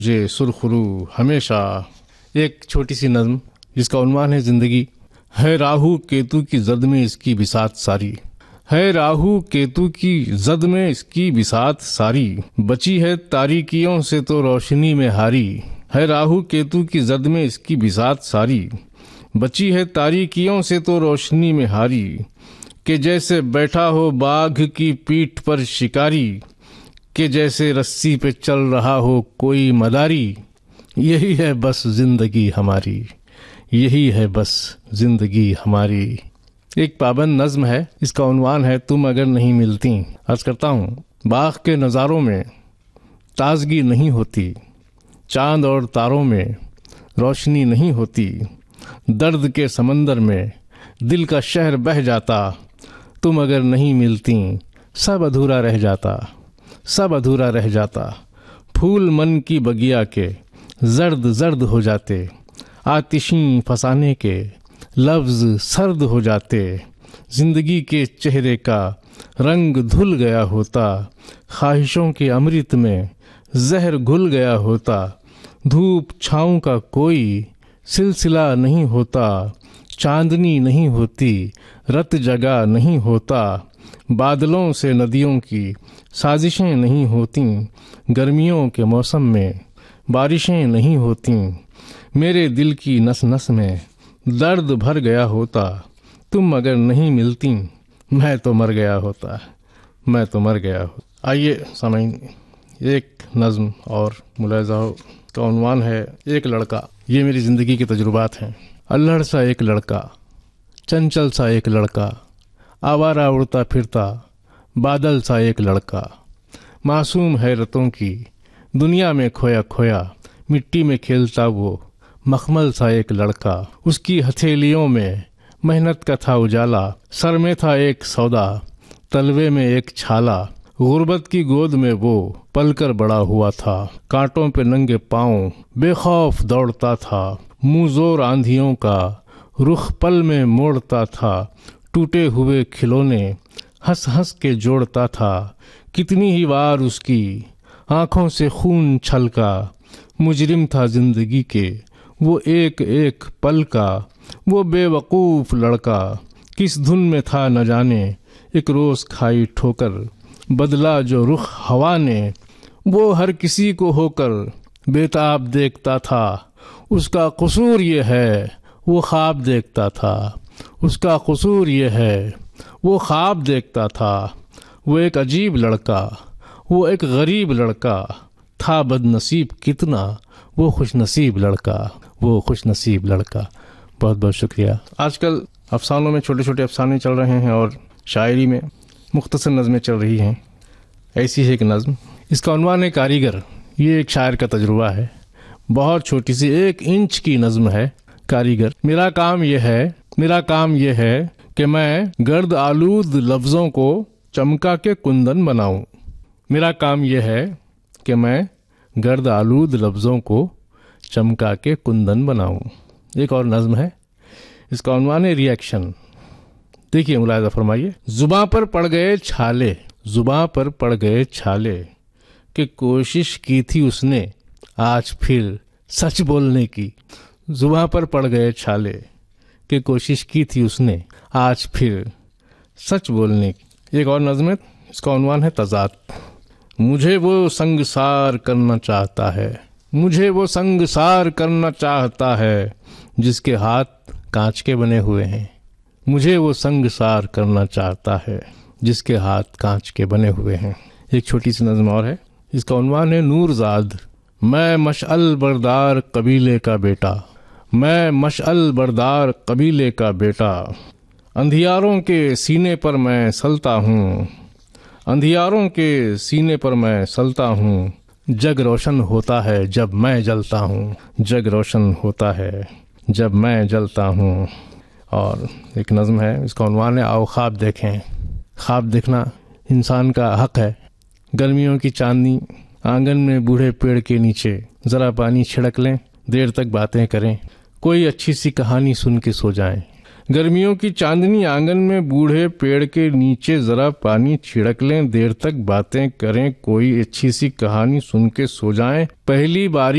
مجھے سرخرو ہمیشہ، ایک چھوٹی سی نظم جس کا عنوان ہے زندگی۔ ہے راہو کیتو کی زد میں اس کی بساط ساری، ہے راہو کیتو کی زد میں اس کی بساط ساری، بچی ہے تاریکیوں سے تو روشنی میں ہاری، ہے راہو کیتو کی زد میں اس کی بساط ساری، بچی ہے تاریکیوں سے تو روشنی میں ہاری، کہ جیسے بیٹھا ہو باگھ کی پیٹھ پر شکاری، کہ جیسے رسی پہ چل رہا ہو کوئی مداری، یہی ہے بس زندگی ہماری، یہی ہے بس زندگی ہماری۔ ایک پابند نظم ہے، اس کا عنوان ہے تم اگر نہیں ملتی۔ عرض کرتا ہوں، باغ کے نظاروں میں تازگی نہیں ہوتی، چاند اور تاروں میں روشنی نہیں ہوتی، درد کے سمندر میں دل کا شہر بہہ جاتا، تم اگر نہیں ملتی سب ادھورا رہ جاتا، سب ادھورا رہ جاتا، پھول من کی بگیا کے زرد زرد ہو جاتے، آتشیں فسانے کے لفظ سرد ہو جاتے، زندگی کے چہرے کا رنگ دھل گیا ہوتا، خواہشوں کے امرت میں زہر گھل گیا ہوتا، دھوپ چھاؤں کا کوئی سلسلہ نہیں ہوتا، چاندنی نہیں ہوتی، رت جگہ نہیں ہوتا، بادلوں سے ندیوں کی سازشیں نہیں ہوتیں، گرمیوں کے موسم میں بارشیں نہیں ہوتیں، میرے دل کی نس نس میں درد بھر گیا ہوتا، تم اگر نہیں ملتی میں تو مر گیا ہوتا، میں تو مر گیا ہوتا۔ آئیے سامعین، ایک نظم اور ملاحظہ کا عنوان ہے ایک لڑکا۔ یہ میری زندگی کے تجربات ہیں۔ الہڑ سا ایک لڑکا، چنچل سا ایک لڑکا، آوارہ اڑتا پھرتا بادل سا ایک لڑکا، معصوم حیرتوں کی دنیا میں کھویا کھویا، مٹی میں کھیلتا وہ مخمل سا ایک لڑکا، اس کی ہتھیلیوں میں محنت کا تھا اجالا، سر میں تھا ایک سودا، تلوے میں ایک چھالا، غربت کی گود میں وہ پل کر بڑا ہوا تھا، کانٹوں پہ ننگے پاؤں بے خوف دوڑتا تھا، منہ زور آندھیوں کا رخ پل میں موڑتا تھا، ٹوٹے ہوئے کھلونے ہنس ہنس کے جوڑتا تھا، کتنی ہی بار اس کی آنکھوں سے خون چھلکا، مجرم تھا زندگی کے وہ ایک ایک پل کا، وہ بے وقوف لڑکا کس دھن میں تھا نہ جانے، ایک روز کھائی ٹھوکر بدلا جو رخ ہوا نے، وہ ہر کسی کو ہو کر بےتاب دیکھتا تھا، اس کا قصور یہ ہے وہ خواب دیکھتا تھا، اس کا قصور یہ ہے وہ خواب دیکھتا تھا، وہ ایک عجیب لڑکا، وہ ایک غریب لڑکا تھا، بد نصیب کتنا وہ خوش نصیب لڑکا، وہ خوش نصیب لڑکا۔ بہت بہت شکریہ۔ آج کل افسانوں میں چھوٹے چھوٹے افسانے چل رہے ہیں اور شاعری میں مختصر نظمیں چل رہی ہیں۔ ایسی ہے ایک نظم، اس کا عنوان ہے کاریگر۔ یہ ایک شاعر کا تجربہ ہے، بہت چھوٹی سی 1 انچ کی نظم ہے، کاریگر۔ میرا کام یہ ہے کہ میں گرد آلود لفظوں کو چمکا کے کندن بناؤں۔ میرا کام یہ ہے کہ میں گرد آلود لفظوں کو چمکا کے کندن بناؤں۔ ایک اور نظم ہے، اس کا عنوان ہے ری ایکشن۔ دیکھیے، ملاحظہ فرمائیے۔ زباں پر پڑ گئے چھالے، زباں پر پڑ گئے چھالے، کہ کوشش کی تھی اس نے آج پھر سچ بولنے کی۔ زباں پر پڑ گئے چھالے، کہ کوشش کی تھی اس نے آج پھر سچ بولنے کی۔ ایک اور نظم ہے، اس کا عنوان ہے تضاد۔ مجھے وہ سنگسار کرنا چاہتا ہے، مجھے وہ سنگسار کرنا چاہتا ہے، جس کے ہاتھ کانچ کے بنے ہوئے ہیں۔ مجھے وہ سنگسار کرنا چاہتا ہے، جس کے ہاتھ کانچ کے بنے ہوئے ہیں۔ ایک چھوٹی سی نظم اور ہے، اس کا عنوان ہے نور زاد۔ میں مشعل بردار قبیلے کا بیٹا، میں مشعل بردار قبیلے کا بیٹا، اندھیاروں کے سینے پر میں سلتا ہوں، اندھیاروں کے سینے پر میں سلتا ہوں، جگ روشن ہوتا ہے جب میں جلتا ہوں، جگ روشن ہوتا ہے جب میں جلتا ہوں۔ اور ایک نظم ہے، اس کا عنوان ہے آؤ خواب دیکھیں۔ خواب دیکھنا انسان کا حق ہے۔ گرمیوں کی چاندنی، آنگن میں بوڑھے پیڑ کے نیچے ذرا پانی چھڑک لیں، دیر تک باتیں کریں، کوئی اچھی سی کہانی سن کے سو جائیں، گرمیوں کی چاندنی آنگن میں بوڑھے پیڑ کے نیچے ذرا پانی چھڑک لیں، دیر تک باتیں کریں، کوئی اچھی سی کہانی سن کے سو جائیں، پہلی باری